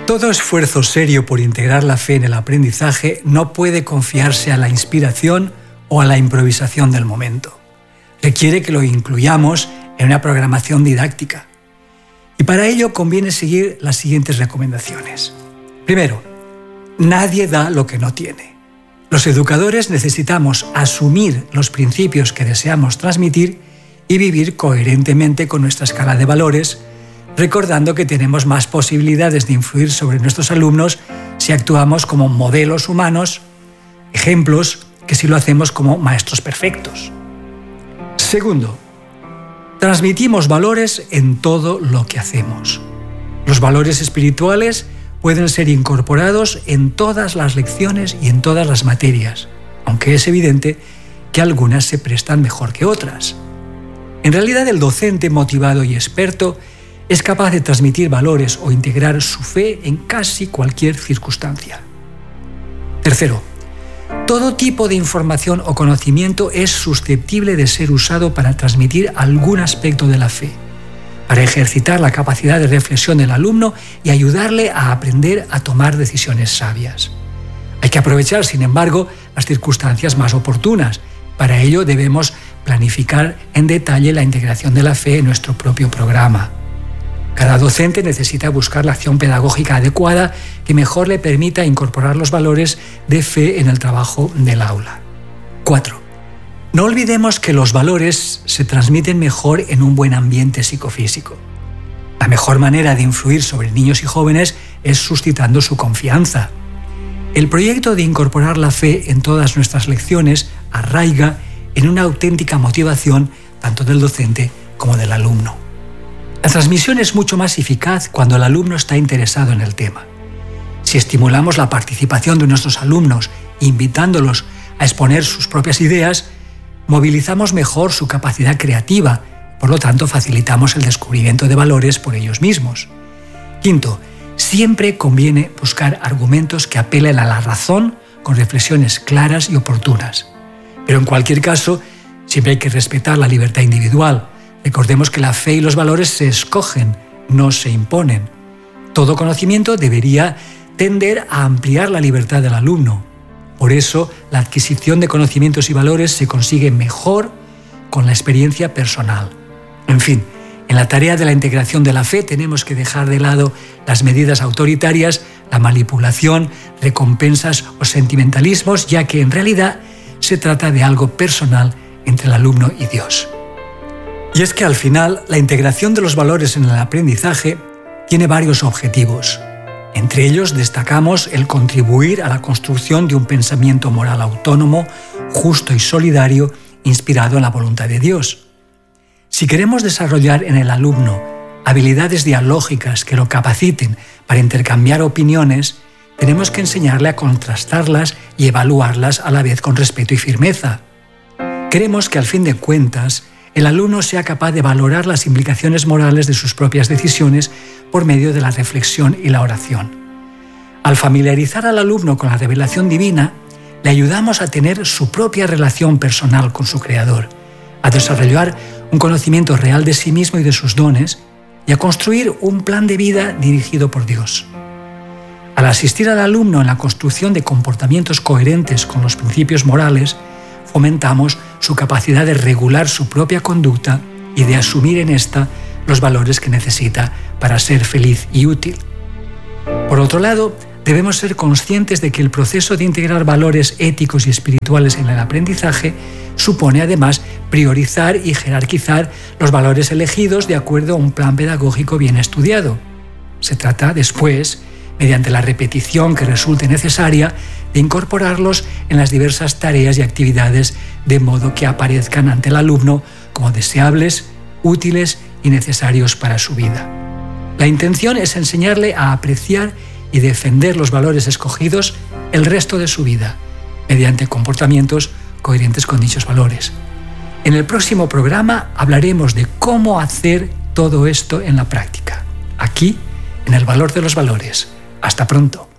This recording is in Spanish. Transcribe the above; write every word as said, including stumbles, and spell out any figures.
Todo esfuerzo serio por integrar la fe en el aprendizaje no puede confiarse a la inspiración o a la improvisación del momento. Requiere que lo incluyamos en una programación didáctica. Y para ello conviene seguir las siguientes recomendaciones. Primero, nadie da lo que no tiene. Los educadores necesitamos asumir los principios que deseamos transmitir y vivir coherentemente con nuestra escala de valores, recordando que tenemos más posibilidades de influir sobre nuestros alumnos si actuamos como modelos humanos, ejemplos, que si lo hacemos como maestros perfectos. Segundo, transmitimos valores en todo lo que hacemos. Los valores espirituales pueden ser incorporados en todas las lecciones y en todas las materias, aunque es evidente que algunas se prestan mejor que otras. En realidad, el docente motivado y experto es capaz de transmitir valores o integrar su fe en casi cualquier circunstancia. Tercero, todo tipo de información o conocimiento es susceptible de ser usado para transmitir algún aspecto de la fe, para ejercitar la capacidad de reflexión del alumno y ayudarle a aprender a tomar decisiones sabias. Hay que aprovechar, sin embargo, las circunstancias más oportunas. Para ello debemos planificar en detalle la integración de la fe en nuestro propio programa. Cada docente necesita buscar la acción pedagógica adecuada que mejor le permita incorporar los valores de fe en el trabajo del aula. Cuatro. No olvidemos que los valores se transmiten mejor en un buen ambiente psicofísico. La mejor manera de influir sobre niños y jóvenes es suscitando su confianza. El proyecto de incorporar la fe en todas nuestras lecciones arraiga en una auténtica motivación tanto del docente como del alumno. La transmisión es mucho más eficaz cuando el alumno está interesado en el tema. Si estimulamos la participación de nuestros alumnos, invitándolos a exponer sus propias ideas, movilizamos mejor su capacidad creativa, por lo tanto facilitamos el descubrimiento de valores por ellos mismos. Quinto, siempre conviene buscar argumentos que apelen a la razón con reflexiones claras y oportunas. Pero en cualquier caso, siempre hay que respetar la libertad individual. Recordemos que la fe y los valores se escogen, no se imponen. Todo conocimiento debería tender a ampliar la libertad del alumno. Por eso, la adquisición de conocimientos y valores se consigue mejor con la experiencia personal. En fin, en la tarea de la integración de la fe tenemos que dejar de lado las medidas autoritarias, la manipulación, recompensas o sentimentalismos, ya que en realidad se trata de algo personal entre el alumno y Dios. Y es que al final, la integración de los valores en el aprendizaje tiene varios objetivos. Entre ellos destacamos el contribuir a la construcción de un pensamiento moral autónomo, justo y solidario, inspirado en la voluntad de Dios. Si queremos desarrollar en el alumno habilidades dialógicas que lo capaciten para intercambiar opiniones, tenemos que enseñarle a contrastarlas y evaluarlas a la vez con respeto y firmeza. Queremos que al fin de cuentas el alumno sea capaz de valorar las implicaciones morales de sus propias decisiones por medio de la reflexión y la oración. Al familiarizar al alumno con la revelación divina, le ayudamos a tener su propia relación personal con su Creador, a desarrollar un conocimiento real de sí mismo y de sus dones, y a construir un plan de vida dirigido por Dios. Al asistir al alumno en la construcción de comportamientos coherentes con los principios morales, fomentamos su capacidad de regular su propia conducta y de asumir en esta los valores que necesita para ser feliz y útil. Por otro lado, debemos ser conscientes de que el proceso de integrar valores éticos y espirituales en el aprendizaje supone además priorizar y jerarquizar los valores elegidos de acuerdo a un plan pedagógico bien estudiado. Se trata después, mediante la repetición que resulte necesaria, de incorporarlos en las diversas tareas y actividades de modo que aparezcan ante el alumno como deseables, útiles y necesarios para su vida. La intención es enseñarle a apreciar y defender los valores escogidos el resto de su vida, mediante comportamientos coherentes con dichos valores. En el próximo programa hablaremos de cómo hacer todo esto en la práctica, aquí, en El Valor de los Valores. Hasta pronto.